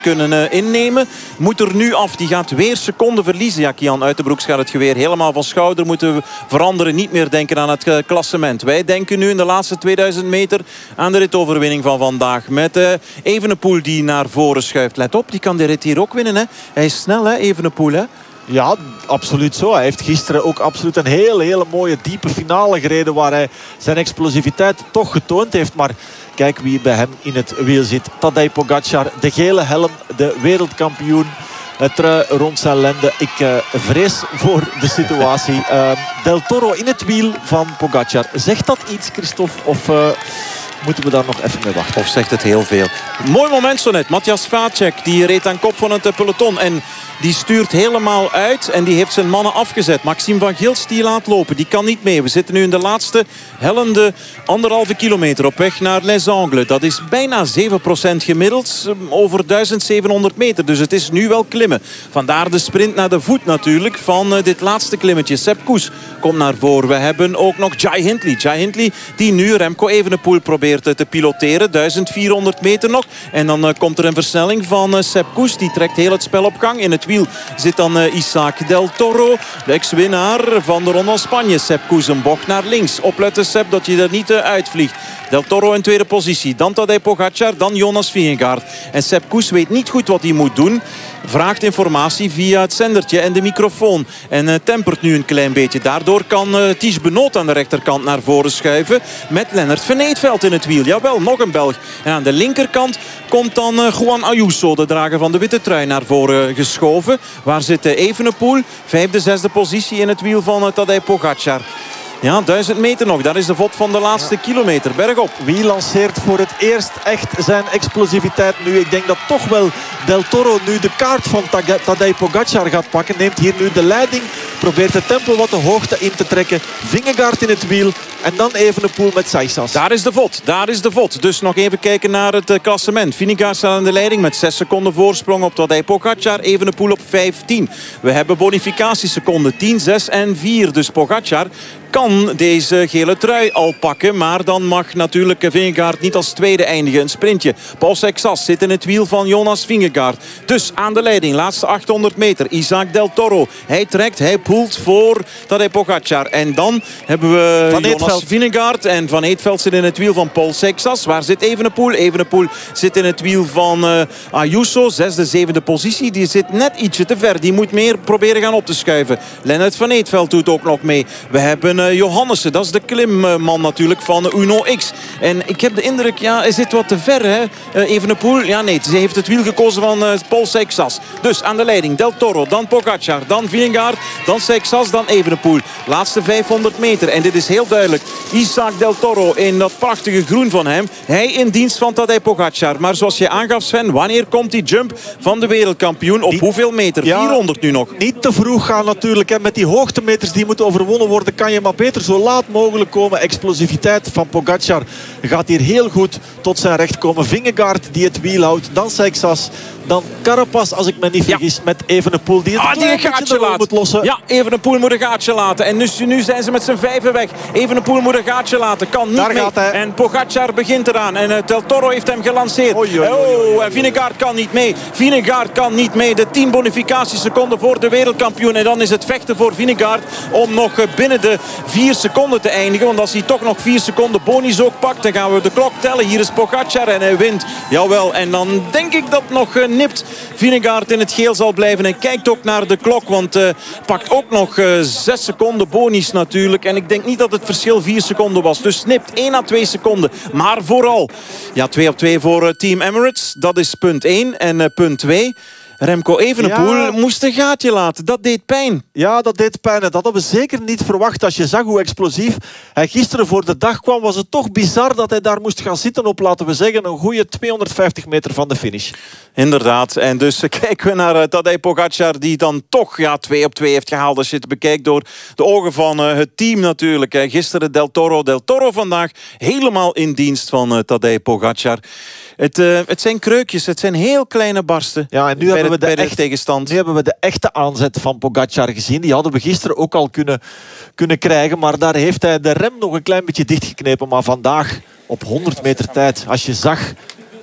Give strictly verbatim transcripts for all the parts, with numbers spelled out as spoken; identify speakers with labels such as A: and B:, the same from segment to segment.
A: kunnen uh, innemen. Moet er nu af. Die gaat weer seconden verliezen. Ja, Kian Uitenbroeks gaat het geweer helemaal van schouder moeten veranderen. Niet meer denken aan het uh, klassement. Wij denken nu in de laatste tweeduizend meter aan de ritoverwinning van vandaag. Met uh, Evenepoel die naar voren schuift. Let op, die kan de rit hier ook winnen. Hè. Hij is snel, hè, Evenepoel. Hè.
B: Ja, absoluut zo. Hij heeft gisteren ook absoluut een hele, hele mooie diepe finale gereden waar hij zijn explosiviteit toch getoond heeft. Maar kijk wie bij hem in het wiel zit. Tadej Pogacar, de gele helm, de wereldkampioen. Het trui rond zijn lende. Ik uh, vrees voor de situatie. Uh, Del Toro in het wiel van Pogacar. Zegt dat iets, Christophe? Of uh, moeten we daar nog even mee wachten?
A: Of zegt het heel veel? Mooi moment zo net. Matthias Vacek, die reed aan kop van het peloton. En die stuurt helemaal uit en die heeft zijn mannen afgezet. Maxime van Gils die laat lopen. Die kan niet mee. We zitten nu in de laatste hellende anderhalve kilometer op weg naar Les Angles. Dat is bijna zeven procent gemiddeld over duizend zevenhonderd meter. Dus het is nu wel klimmen. Vandaar de sprint naar de voet natuurlijk van uh, dit laatste klimmetje. Sepp Kuss komt naar voren. We hebben ook nog Jai Hindley. Jai Hindley die nu Remco Evenepoel probeert uh, te piloteren. duizend vierhonderd meter nog. En dan uh, komt er een versnelling van uh, Sepp Kuss. Die trekt heel het spel op gang. In het wiel zit dan uh, Isaac Del Toro. De ex-winnaar van de Ronde van Spanje. Sepp Kuss een bocht naar links. Opletten Sepp dat je er niet uh, uitvliegt. Del Toro in tweede positie. Dan Tadej Pogacar. Dan Jonas Vingegaard. En Sepp Kuss weet niet goed wat hij moet doen. Vraagt informatie via het zendertje en de microfoon. En uh, tempert nu een klein beetje. Daardoor kan uh, Ties Benoot aan de rechterkant naar voren schuiven. Met Lennart Van Eetveld in het wiel. Jawel, nog een Belg. En aan de linkerkant komt dan uh, Juan Ayuso, de drager van de witte trui, naar voren geschoven. Waar zit uh, Evenepoel? Vijfde, zesde positie in het wiel van uh, Tadej Pogacar. Ja, duizend meter nog. Dat is de vod van de laatste ja. kilometer. Bergop.
B: Wie lanceert voor het eerst echt zijn explosiviteit nu? Ik denk dat toch wel Del Toro nu de kaart van Tadej Pogacar gaat pakken. Neemt hier nu de leiding. Probeert het tempo wat de hoogte in te trekken. Vingegaard in het wiel. En dan Evenepoel met Saisas.
A: Daar is de vod. Daar is de vod. Dus nog even kijken naar het uh, klassement. Vingegaard staat aan de leiding met zes seconden voorsprong op Tadej Pogacar. Evenepoel op vijftien. We hebben bonificatieseconden tien, zes en vier. Dus Pogacar kan deze gele trui al pakken. Maar dan mag natuurlijk Vingegaard niet als tweede eindigen. Een sprintje. Paul Seixas zit in het wiel van Jonas Vingegaard. Dus aan de leiding. Laatste achthonderd meter. Isaac Del Toro. Hij trekt. Hij poelt voor Tadej Pogacar. En dan hebben we van Jonas Vingegaard. En Van Eetveld zit in het wiel van Paul Seixas. Waar zit Evenepoel? Evenepoel zit in het wiel van uh, Ayuso. Zesde, zevende positie. Die zit net ietsje te ver. Die moet meer proberen gaan op te schuiven. Lennart Van Eetveld doet ook nog mee. We hebben uh, Johannessen. Dat is de klimman natuurlijk van Uno X. En ik heb de indruk, ja, hij zit wat te ver, hè. Uh, Evenepoel. Ja, nee. Ze heeft het wiel gekozen van uh, Paul Seixas. Dus aan de leiding Del Toro. Dan Pogacar. Dan Vingegaard. Dan Seixas. Dan Evenepoel. Laatste vijfhonderd meter. En dit is heel duidelijk. Isaac Del Toro in dat prachtige groen van hem. Hij in dienst van Tadej Pogacar. Maar zoals je aangaf, Sven, wanneer komt die jump van de wereldkampioen? Op niet, hoeveel meter? Ja, vierhonderd nu nog.
B: Niet te vroeg gaan natuurlijk. Hè. Met die hoogtemeters die moeten overwonnen worden, kan je maar beter zo laat mogelijk komen. Explosiviteit van Pogacar gaat hier heel goed tot zijn recht komen. Vingegaard die het wiel houdt. Dan Seixas. Dan Carapaz, als ik me niet vergis, ja. met Evenepoel. Die het
A: ah, die een gaatje laat.
B: moet lossen.
A: Ja, Evenepoel moet een gaatje laten. En nu, nu zijn ze met z'n vijven weg. Evenepoel moet een gaatje laten. Kan niet
B: Daar
A: mee.
B: Gaat hij.
A: En Pogacar begint eraan. En uh, Del Toro heeft hem gelanceerd.
B: Oei, oei, oei, oei.
A: Oh, en Vingegaard kan niet mee. Vingegaard kan niet mee. De tien bonificatieseconden voor de wereldkampioen. En dan is het vechten voor Vingegaard om nog uh, binnen de vier seconden te eindigen. Want als hij toch nog vier seconden bonus ook pakt, dan gaan we de klok tellen. Hier is Pogacar en hij wint. Jawel. En dan denk ik dat nog uh, nipt Vingegaard in het geel zal blijven. En kijkt ook naar de klok. Want uh, pakt ook nog uh, zes seconden bonus natuurlijk. En ik denk niet dat het verschil vier seconden was. Dus snipt één à twee seconden. Maar vooral, ja, twee op twee voor uh, Team Emirates. Dat is punt één. En uh, punt twee... Remco Evenepoel ja. moest een gaatje laten. Dat deed pijn.
B: Ja, dat deed pijn. En dat hadden we zeker niet verwacht. Als je zag hoe explosief hij gisteren voor de dag kwam, was het toch bizar dat hij daar moest gaan zitten op, laten we zeggen, een goede tweehonderdvijftig meter van de finish.
A: Inderdaad. En dus kijken we naar uh, Tadej Pogacar, die dan toch ja, twee op twee heeft gehaald. Als je het bekijkt door de ogen van uh, het team natuurlijk. Hè. Gisteren Del Toro. Del Toro vandaag helemaal in dienst van uh, Tadej Pogacar. Het, uh, het zijn kreukjes, het zijn heel kleine barsten.
B: Ja, en nu hebben we de, de echt,
A: tegenstand.
B: Nu hebben we de echte aanzet van Pogacar gezien. Die hadden we gisteren ook al kunnen, kunnen krijgen. Maar daar heeft hij de rem nog een klein beetje dichtgeknepen. Maar vandaag op honderd meter tijd, als je zag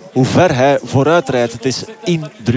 B: hoe ver hij vooruit rijdt. Het is indrukwekkend.